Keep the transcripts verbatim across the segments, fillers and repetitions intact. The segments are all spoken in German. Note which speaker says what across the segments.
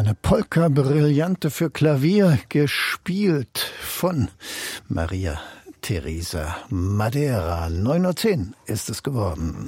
Speaker 1: eine Polka Brillante für Klavier, gespielt von Maria Teresa Madeira. neun Uhr zehn ist es geworden.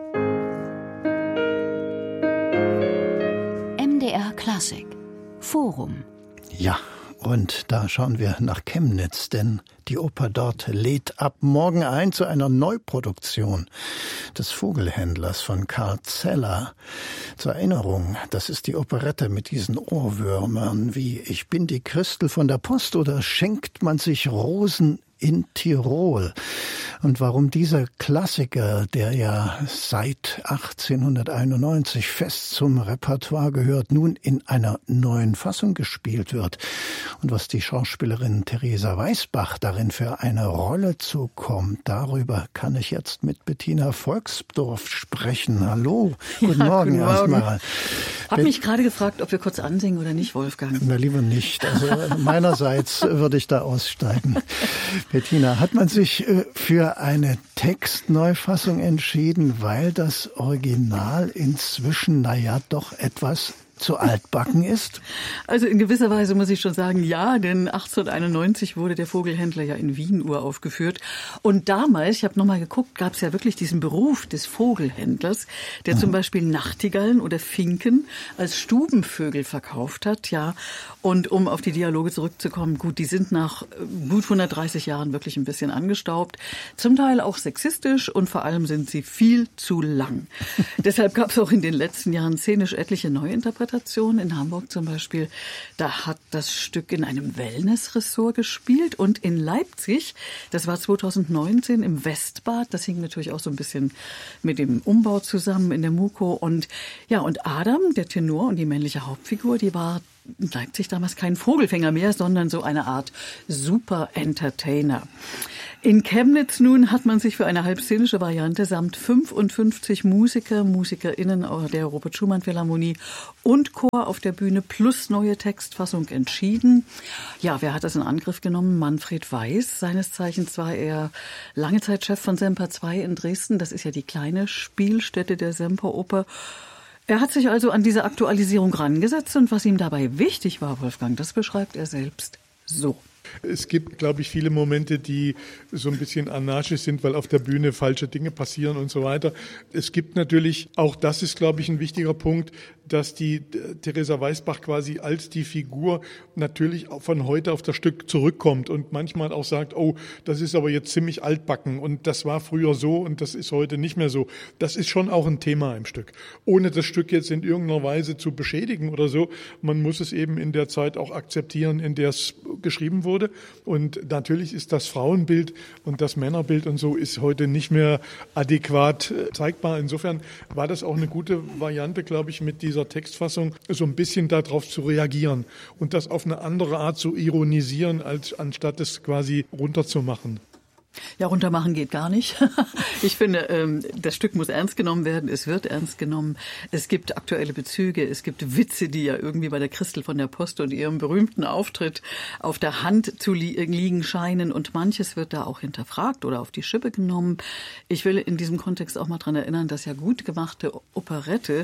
Speaker 2: M D R Klassik Forum.
Speaker 1: Ja, und da schauen wir nach Chemnitz, denn die Oper dort lädt ab morgen ein zu einer Neuproduktion des Vogelhändlers von Karl Zeller. Zur Erinnerung, das ist die Operette mit diesen Ohrwürmern wie Ich bin die Christel von der Post oder Schenkt man sich Rosen in Tirol. Und warum dieser Klassiker, der ja seit achtzehnhunderteinundneunzig fest zum Repertoire gehört, nun in einer neuen Fassung gespielt wird und was die Schauspielerin Theresa Weisbach darin für eine Rolle zukommt, darüber kann ich jetzt mit Bettina Volksdorf sprechen. Hallo, guten
Speaker 3: ja,
Speaker 1: Morgen
Speaker 3: guten Morgen.
Speaker 1: erstmal.
Speaker 3: Ich habe mich gerade gefragt, ob wir kurz ansingen oder nicht, Wolfgang.
Speaker 1: Na, lieber nicht. Also meinerseits würde ich da aussteigen. Bettina, hat man sich für eine Textneufassung entschieden, weil das Original inzwischen, naja, doch etwas zu altbacken ist?
Speaker 3: Also in gewisser Weise muss ich schon sagen, ja, denn achtzehnhunderteinundneunzig wurde der Vogelhändler ja in Wien uraufgeführt. Und damals, ich habe nochmal geguckt, gab es ja wirklich diesen Beruf des Vogelhändlers, der mhm. zum Beispiel Nachtigallen oder Finken als Stubenvögel verkauft hat, ja. Und um auf die Dialoge zurückzukommen, gut, die sind nach gut hundertdreißig Jahren wirklich ein bisschen angestaubt, zum Teil auch sexistisch und vor allem sind sie viel zu lang. Deshalb gab es auch in den letzten Jahren szenisch etliche Neuinterpretationen. In Hamburg zum Beispiel, da hat das Stück in einem Wellnessressort gespielt und in Leipzig, das war zweitausendneunzehn im Westbad, das hing natürlich auch so ein bisschen mit dem Umbau zusammen in der Muko und ja, und Adam, der Tenor und die männliche Hauptfigur, die war in Leipzig damals kein Vogelfänger mehr, sondern so eine Art Super-Entertainer. In Chemnitz nun hat man sich für eine halbszenische Variante samt fünfundfünfzig Musiker, MusikerInnen der Robert-Schumann-Philharmonie und Chor auf der Bühne plus neue Textfassung entschieden. Ja, wer hat das in Angriff genommen? Manfred Weiß, seines Zeichens war er lange Zeit Chef von Semper zwei in Dresden. Das ist ja die kleine Spielstätte der Semperoper. Er hat sich also an diese Aktualisierung rangesetzt und was ihm dabei wichtig war, Wolfgang, das beschreibt er selbst so.
Speaker 4: Es gibt, glaube ich, viele Momente, die so ein bisschen anarchisch sind, weil auf der Bühne falsche Dinge passieren und so weiter. Es gibt natürlich, auch das ist, glaube ich, ein wichtiger Punkt, dass die Theresa Weisbach quasi als die Figur natürlich von heute auf das Stück zurückkommt und manchmal auch sagt, oh, das ist aber jetzt ziemlich altbacken und das war früher so und das ist heute nicht mehr so. Das ist schon auch ein Thema im Stück. Ohne das Stück jetzt in irgendeiner Weise zu beschädigen oder so, man muss es eben in der Zeit auch akzeptieren, in der es geschrieben wurde. Und natürlich ist das Frauenbild und das Männerbild und so ist heute nicht mehr adäquat zeigbar. Insofern war das auch eine gute Variante, glaube ich, mit dieser Textfassung so ein bisschen darauf zu reagieren und das auf eine andere Art zu ironisieren, als anstatt es quasi runterzumachen.
Speaker 3: Ja, runtermachen geht gar nicht. Ich finde, das Stück muss ernst genommen werden. Es wird ernst genommen. Es gibt aktuelle Bezüge. Es gibt Witze, die ja irgendwie bei der Christel von der Post und ihrem berühmten Auftritt auf der Hand zu liegen scheinen. Und manches wird da auch hinterfragt oder auf die Schippe genommen. Ich will in diesem Kontext auch mal dran erinnern, dass ja gut gemachte Operette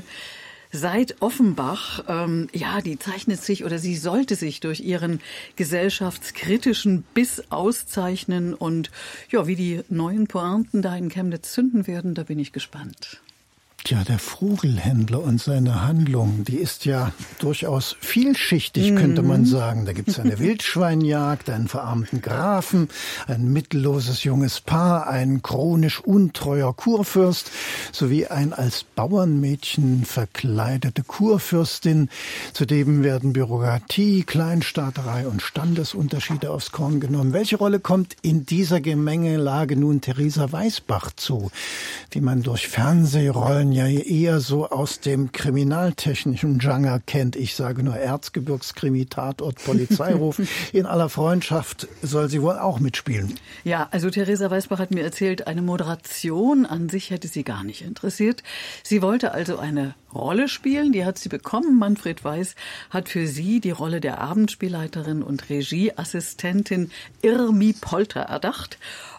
Speaker 3: seit Offenbach, ähm, ja, die zeichnet sich oder sie sollte sich durch ihren gesellschaftskritischen Biss auszeichnen und ja, wie die neuen Pointen da in Chemnitz zünden werden, da bin ich gespannt.
Speaker 1: Tja, der Vogelhändler und seine Handlung, die ist ja durchaus vielschichtig, mhm. könnte man sagen. Da gibt's eine Wildschweinjagd, einen verarmten Grafen, ein mittelloses junges Paar, ein chronisch untreuer Kurfürst sowie ein als Bauernmädchen verkleidete Kurfürstin. Zudem werden Bürokratie, Kleinstaaterei und Standesunterschiede aufs Korn genommen. Welche Rolle kommt in dieser Gemengelage nun Theresa Weisbach zu, die man durch Fernsehrollen ja eher so aus dem kriminaltechnischen Genre kennt. Ich sage nur Erzgebirgskrimi, Tatort, Polizeiruf. In aller Freundschaft soll sie wohl auch mitspielen.
Speaker 3: Ja, also Theresa Weisbach hat mir erzählt, eine Moderation an sich hätte sie gar nicht interessiert. Sie wollte also eine Rolle spielen, die hat sie bekommen. Manfred Weiß hat für sie die Rolle der Abendspielleiterin und Regieassistentin Irmi Polter erdacht.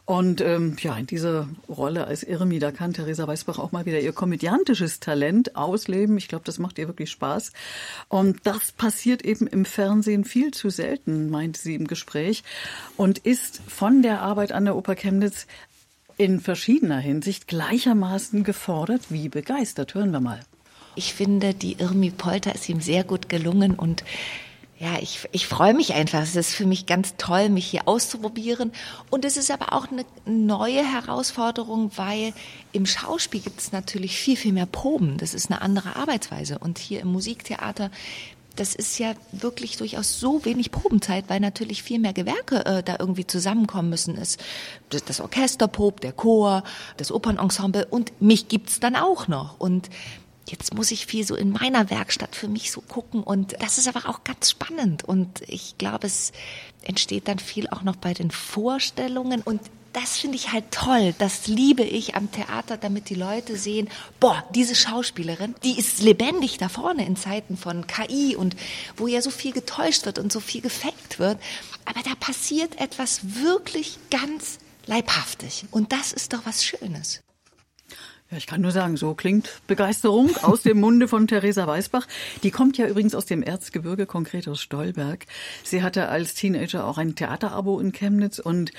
Speaker 3: Und ähm, ja, in dieser Rolle als Irmi, da kann Theresa Weisbach auch mal wieder ihr komödiantisches Talent ausleben. Ich glaube, das macht ihr wirklich Spaß. Und das passiert eben im Fernsehen viel zu selten, meinte sie im Gespräch. Und ist von der Arbeit an der Oper Chemnitz in verschiedener Hinsicht gleichermaßen gefordert wie begeistert. Hören wir mal.
Speaker 5: Ich finde, die Irmi Polter ist ihm sehr gut gelungen und ja, ich, ich freue mich einfach. Es ist für mich ganz toll, mich hier auszuprobieren. Und es ist aber auch eine neue Herausforderung, weil im Schauspiel gibt es natürlich viel, viel mehr Proben. Das ist eine andere Arbeitsweise. Und hier im Musiktheater, das ist ja wirklich durchaus so wenig Probenzeit, weil natürlich viel mehr Gewerke äh, da irgendwie zusammenkommen müssen. Es, das, das Orchester probt, der Chor, das Opernensemble und mich gibt's dann auch noch. Und jetzt muss ich viel so in meiner Werkstatt für mich so gucken und das ist aber auch ganz spannend und ich glaube, es entsteht dann viel auch noch bei den Vorstellungen und das finde ich halt toll, das liebe ich am Theater, damit die Leute sehen, boah, diese Schauspielerin, die ist lebendig da vorne in Zeiten von K I und wo ja so viel getäuscht wird und so viel gefaked wird, aber da passiert etwas wirklich ganz leibhaftig und das ist doch was Schönes.
Speaker 3: Ja, ich kann nur sagen, so klingt Begeisterung aus dem Munde von Theresa Weisbach. Die kommt ja übrigens aus dem Erzgebirge, konkret aus Stolberg. Sie hatte als Teenager auch ein Theaterabo in Chemnitz und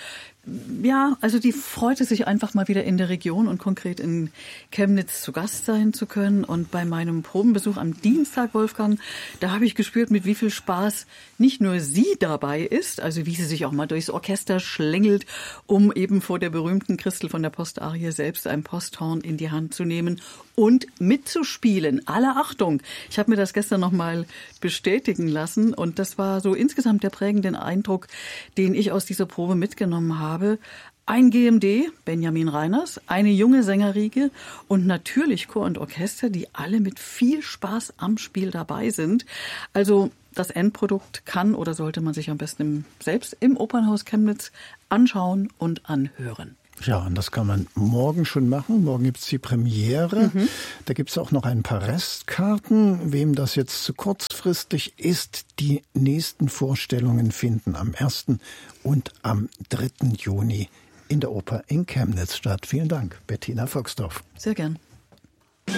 Speaker 3: ja, also die freute sich einfach mal wieder in der Region und konkret in Chemnitz zu Gast sein zu können. Und bei meinem Probenbesuch am Dienstag, Wolfgang, da habe ich gespürt, mit wie viel Spaß nicht nur sie dabei ist, also wie sie sich auch mal durchs Orchester schlängelt, um eben vor der berühmten Christel von der Postarie selbst ein Posthorn in die Hand zu nehmen und mitzuspielen. Alle Achtung! Ich habe mir das gestern noch mal bestätigen lassen und das war so insgesamt der prägende Eindruck, den ich aus dieser Probe mitgenommen habe. Ein G M D, Benjamin Reiners, eine junge Sängerriege und natürlich Chor und Orchester, die alle mit viel Spaß am Spiel dabei sind. Also das Endprodukt kann oder sollte man sich am besten im, selbst im Opernhaus Chemnitz anschauen und anhören.
Speaker 1: Ja, und das kann man morgen schon machen. Morgen gibt's die Premiere. Mhm. Da gibt's auch noch ein paar Restkarten. Wem das jetzt zu kurzfristig ist, die nächsten Vorstellungen finden am ersten und am dritten Juni in der Oper in Chemnitz statt. Vielen Dank, Bettina Foxdorf.
Speaker 3: Sehr gern.